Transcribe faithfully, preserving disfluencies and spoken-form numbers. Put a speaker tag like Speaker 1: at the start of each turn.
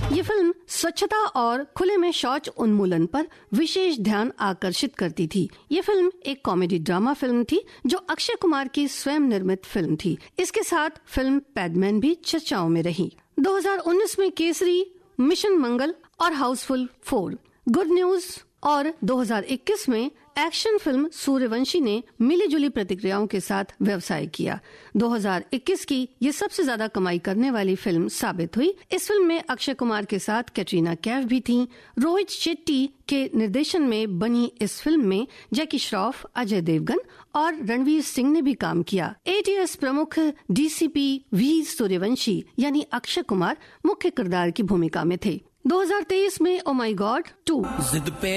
Speaker 1: ये फिल्म स्वच्छता और खुले में शौच उन्मूलन पर विशेष ध्यान आकर्षित करती थी। ये फिल्म एक कॉमेडी ड्रामा फिल्म थी जो अक्षय कुमार की स्वयं निर्मित फिल्म थी। इसके साथ फिल्म पैडमैन भी चर्चाओं में रही। दो हज़ार उन्नीस में केसरी, मिशन मंगल और हाउसफुल फोर, गुड न्यूज और दो हज़ार इक्कीस में एक्शन फिल्म सूर्यवंशी ने मिली जुली प्रतिक्रियाओं के साथ व्यवसाय किया। दो हज़ार इक्कीस की ये सबसे ज्यादा कमाई करने वाली फिल्म साबित हुई। इस फिल्म में अक्षय कुमार के साथ कैटरीना कैफ भी थीं। रोहित शेट्टी के निर्देशन में बनी इस फिल्म में जैकी श्रॉफ, अजय देवगन और रणवीर सिंह ने भी काम किया। एटीएस प्रमुख डीसीपी वी सूर्यवंशी यानी अक्षय कुमार मुख्य किरदार की भूमिका में थे। दो हज़ार तेईस में ओ माय गॉड टू